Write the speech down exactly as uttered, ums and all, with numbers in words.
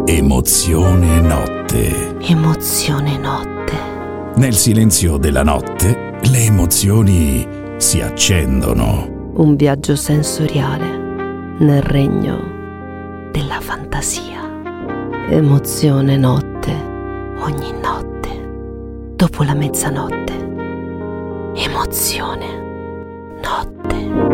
Emozione notte. Emozione notte. Nel silenzio della notte le emozioni si accendono. Un viaggio sensoriale nel regno della fantasia. Emozione notte, ogni notte, dopo la mezzanotte. Emozione notte.